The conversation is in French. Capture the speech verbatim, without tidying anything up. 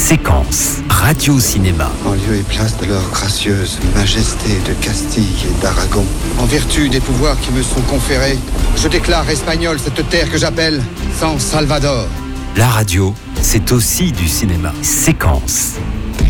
Séquence, radio-cinéma. En lieu et place de leur gracieuse majesté de Castille et d'Aragon, en vertu des pouvoirs qui me sont conférés, je déclare espagnole cette terre que j'appelle San Salvador. La radio, c'est aussi du cinéma. Séquence,